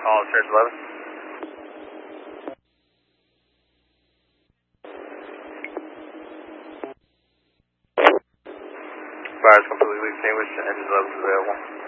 All Church 11. Fire is completely extinguished, engine 11 is available.